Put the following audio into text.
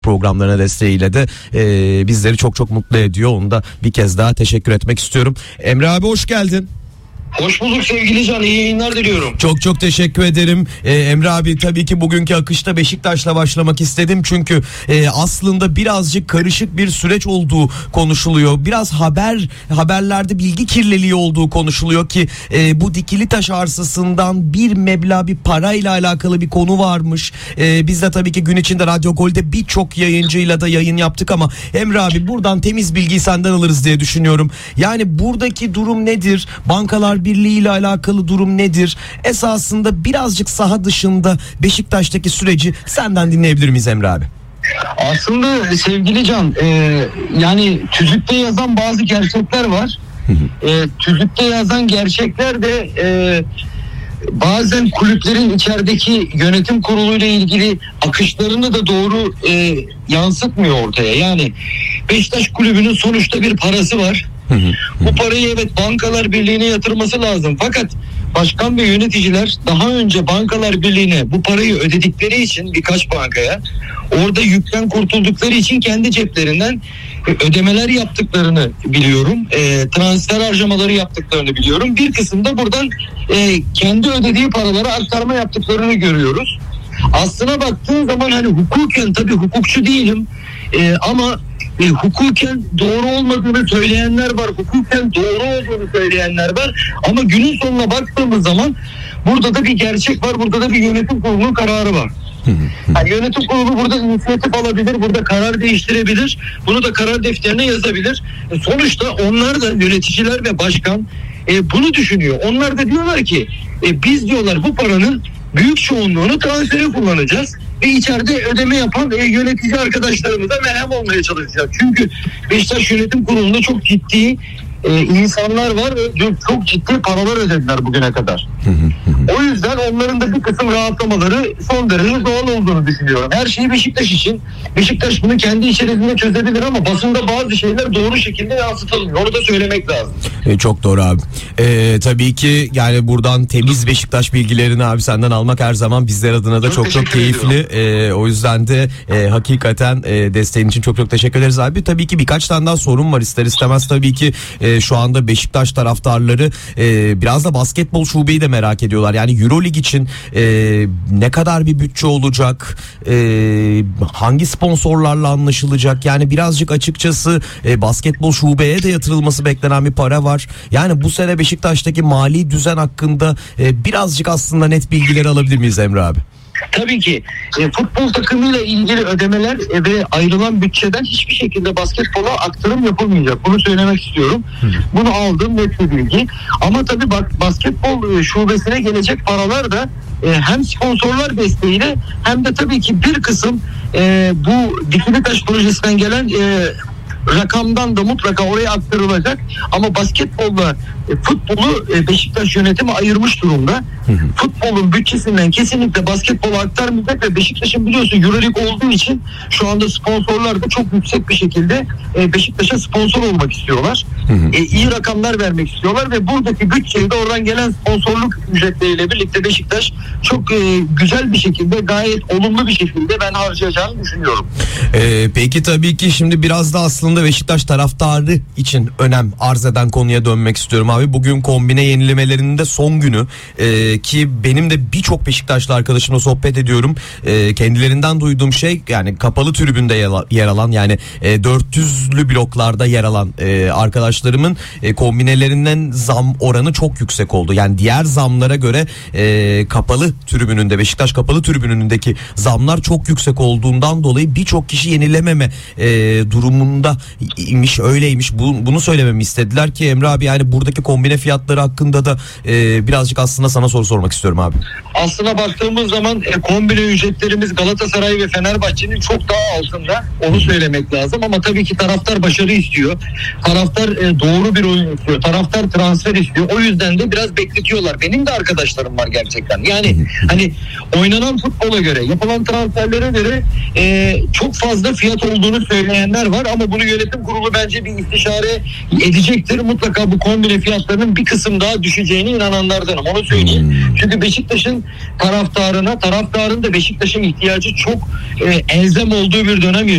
programlarına desteğiyle de bizleri çok çok mutlu ediyor. Onu da bir kez daha teşekkür etmek istiyorum. Emre abi hoş geldin. Hoş bulduk sevgili Can. İyi yayınlar diliyorum. Çok çok teşekkür ederim. Emre abi tabii ki bugünkü akışta Beşiktaş'la başlamak istedim. Çünkü aslında birazcık karışık bir süreç olduğu konuşuluyor. Biraz haberlerde bilgi kirliliği olduğu konuşuluyor ki bu Dikilitaş arsasından bir meblağ bir parayla alakalı bir konu varmış. Biz de tabii ki gün içinde Radyo Gol'de birçok yayıncıyla da yayın yaptık ama Emre abi buradan temiz bilgiyi senden alırız diye düşünüyorum. Yani buradaki durum nedir? Bankalar Birliği ile alakalı durum nedir? Esasında birazcık saha dışında Beşiktaş'taki süreci senden dinleyebilir miyiz Emre abi? Aslında sevgili Can, yani tüzükte yazan bazı gerçekler var. Tüzükte yazan gerçekler de bazen kulüplerin içerideki yönetim kuruluyla ilgili akışlarını da doğru yansıtmıyor ortaya. Yani Beşiktaş kulübünün sonuçta bir parası var. Bu parayı evet Bankalar Birliği'ne yatırması lazım. Fakat başkan ve yöneticiler daha önce Bankalar Birliği'ne bu parayı ödedikleri için birkaç bankaya orada yükten kurtuldukları için kendi ceplerinden ödemeler yaptıklarını biliyorum. Transfer harcamaları yaptıklarını biliyorum. Bir kısım da buradan kendi ödediği paraları aktarma yaptıklarını görüyoruz. Aslına baktığın zaman hani hukuken tabii hukukçu değilim ama hukuken doğru olmadığını söyleyenler var. Hukuken doğru olduğunu söyleyenler var. Ama günün sonuna baktığımız zaman burada da bir gerçek var. Burada da bir yönetim kurulunun kararı var. Yani yönetim kurulu burada inisiyatif alabilir. Burada karar değiştirebilir. Bunu da karar defterine yazabilir. Sonuçta onlar da yöneticiler ve başkan bunu düşünüyor. Onlar da diyorlar ki biz diyorlar bu paranın büyük çoğunluğunu transfere kullanacağız. Ve içeride ödeme yapan yönetici arkadaşlarımıza merhem olmaya çalışacak. Çünkü Beşiktaş Yönetim Kurulu'nda çok ciddi insanlar var ve çok ciddi paralar ödediler bugüne kadar. O yüzden onların da bir kısım rahatlamaları son derece doğal olduğunu düşünüyorum. Her şeyi Beşiktaş için. Beşiktaş bunu kendi içerisinde çözebilir ama basında bazı şeyler doğru şekilde yansıtılmıyor. Onu da söylemek lazım. Çok doğru abi. Tabii ki yani buradan temiz Beşiktaş bilgilerini abi senden almak her zaman bizler adına da çok keyifli. O yüzden de hakikaten desteğin için çok teşekkür ederiz abi. Tabii ki birkaç tane daha sorun var ister istemez tabii ki şu anda Beşiktaş taraftarları biraz da basketbol şubeyi de merak ediyorlar. Yani Euroleague için ne kadar bir bütçe olacak? Hangi sponsorlarla anlaşılacak? Yani birazcık açıkçası basketbol şubeye de yatırılması beklenen bir para var. Yani bu sene Beşiktaş'taki mali düzen hakkında birazcık aslında net bilgileri alabilir miyiz Emre abi? Tabii ki futbol takımıyla ilgili ödemeler ve ayrılan bütçeden hiçbir şekilde basketbola aktarım yapılmayacak. Bunu söylemek istiyorum. Bunu aldığım net bir bilgi. Ama tabii basketbol şubesine gelecek paralar da hem sponsorlar desteğiyle hem de tabii ki bir kısım bu Dikilitaş projesinden gelen rakamdan da mutlaka oraya aktarılacak. Ama basketbolla futbolu Beşiktaş yönetimi ayırmış durumda. Futbolun bütçesinden kesinlikle basketbola aktarmayacak ve Beşiktaş'ın biliyorsun Euroleague olduğu için şu anda sponsorlar da çok yüksek bir şekilde Beşiktaş'a sponsor olmak istiyorlar. İyi rakamlar vermek istiyorlar ve buradaki bütçeyi de oradan gelen sponsorluk ücretleriyle birlikte Beşiktaş çok güzel bir şekilde, gayet olumlu bir şekilde ben harcayacağını düşünüyorum. Peki tabii ki şimdi biraz da aslında Beşiktaş taraftarı için önem arz eden konuya dönmek istiyorum abi. Bugün kombine yenilemelerinin de son günü ki benim de birçok Beşiktaşlı arkadaşımla sohbet ediyorum. Kendilerinden duyduğum şey yani kapalı tribünde yer alan yani 400'lü bloklarda yer alan arkadaşlarımın kombinelerinden zam oranı çok yüksek oldu. Yani diğer zamlara göre kapalı tribününde Beşiktaş kapalı tribünündeki zamlar çok yüksek olduğundan dolayı birçok kişi yenilememe durumunda imiş, öyleymiş. Bunu söylememi istediler ki Emre abi yani buradaki kombine fiyatları hakkında da birazcık aslında sana soru sormak istiyorum abi. Aslına baktığımız zaman kombine ücretlerimiz Galatasaray ve Fenerbahçe'nin çok daha altında. Onu söylemek lazım ama tabii ki taraftar başarı istiyor. Taraftar doğru bir oyun istiyor. Taraftar transfer istiyor. O yüzden de biraz bekletiyorlar. Benim de arkadaşlarım var gerçekten. Yani hani oynanan futbola göre, yapılan transferlere göre çok fazla fiyat olduğunu söyleyenler var ama bunu yönetim kurulu bence bir istişare edecektir. Mutlaka bu kombine fiyatlarının bir kısım daha düşeceğine inananlardanım. Onu söyleyeyim. Çünkü Beşiktaş'ın taraftarın da Beşiktaş'ın ihtiyacı çok elzem olduğu bir dönem